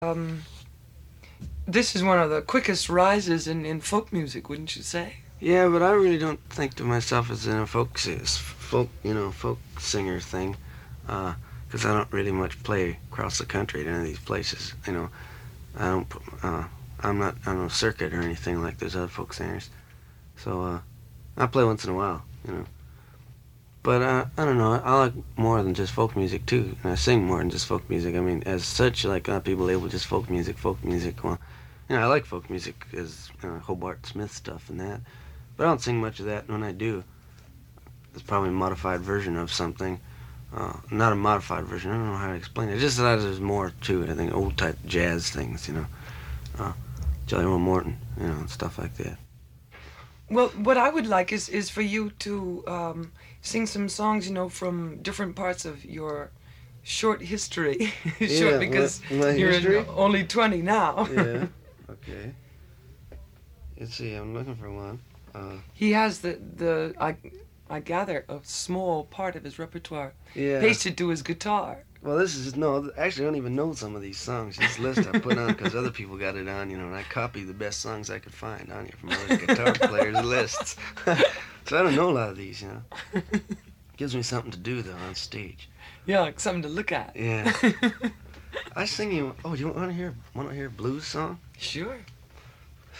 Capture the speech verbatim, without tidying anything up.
Um, this is one of the quickest rises in, in folk music, wouldn't you say? Yeah, but I really don't think to myself as in a folk, folk, you know, folk singer thing, because uh, I don't really much play across the country at any of these places. You know, I don't. Uh, I'm not on a circuit or anything like those other folk singers. So uh, I play once in a while, you know. But uh, I don't know. I like more than just folk music too, and I sing more than just folk music. I mean, as such, like uh, people label just folk music, folk music. Well, you know, I like folk music as uh, Hobart Smith stuff and that. But I don't sing much of that. And when I do, it's probably a modified version of something. Uh, not a modified version. I don't know how to explain it. It's just that there's more to it. I think old type jazz things, you know, uh, Jelly Roll Morton, you know, and stuff like that. Well, what I would like is is for you to um, sing some songs, you know, from different parts of your short history. Short Yeah, because my, my you're history? in only twenty now. Yeah. Okay. Let's see. I'm looking for one. Uh, He has the the I I gather a small part of his repertoire yeah. pasted to his guitar. Well, this is no. Actually, I don't even know some of these songs. This list I put on because other people got it on, you know, and I copied the best songs I could find on here from other guitar players' lists. So I don't know a lot of these, you know. Gives me something to do though on stage. Yeah, like something to look at. Yeah. I sing you. Oh, do you want to hear? Want to hear a blues song? Sure.